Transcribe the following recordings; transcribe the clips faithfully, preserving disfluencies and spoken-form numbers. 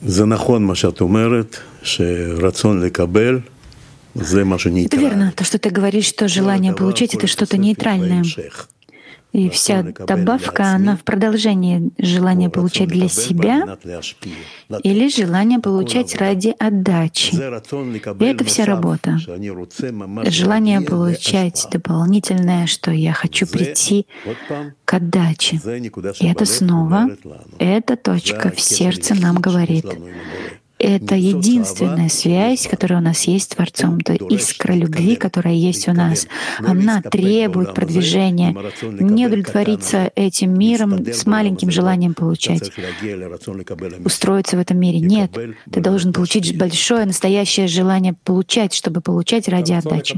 זה נכון מה שאת אומרת, שרצון לקבל זה מה Это שנקרא. верно, то, что ты говоришь, что желание получить — это что-то нейтральное. И вся добавка, она в продолжении желания получать для себя или желания получать ради отдачи. И это вся работа. Желание получать дополнительное, что я хочу прийти к отдаче. И это снова, эта точка в сердце нам говорит. Это единственная связь, которая у нас есть с Творцом, то искра любви, которая есть у нас. Она требует продвижения, не удовлетвориться этим миром с маленьким желанием получать, устроиться в этом мире. Нет, ты должен получить большое, настоящее желание получать, чтобы получать ради отдачи.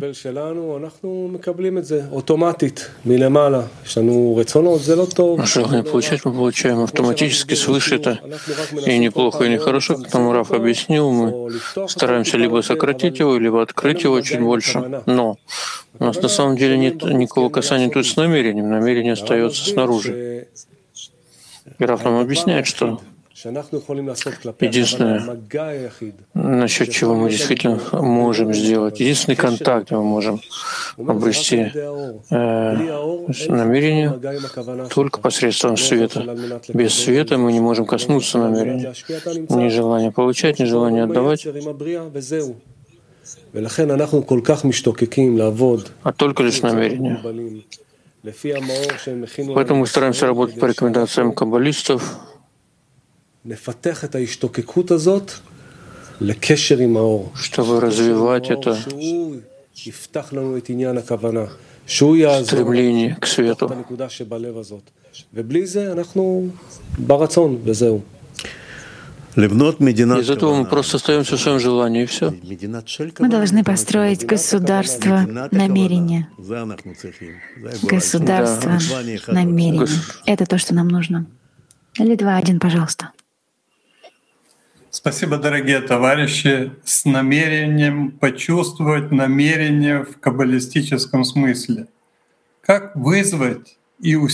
Наше желание получать мы получаем автоматически свыше это. И неплохо, и нехорошо, как нам Раф объяснил, мы стараемся либо сократить его, либо открыть его чуть больше. Но у нас на самом деле нет никакого касания тут с намерением. Намерение остается снаружи. И Раф нам объясняет, что единственное, насчет чего мы действительно можем сделать, единственный контакт мы можем обрести э, намерение только посредством света. Без света мы не можем коснуться намерения. Ни желания получать, ни желания отдавать, а только лишь намерение. Поэтому мы стараемся работать по рекомендациям каббалистов, чтобы развивать это стремление к свету. Из этого мы просто остаемся в своем желании, и все. Мы должны построить государство намерения. Государство намерения. Это то, что нам нужно. Или два, один, пожалуйста. Спасибо, дорогие товарищи. С намерением почувствовать намерение в каббалистическом смысле. Как вызвать и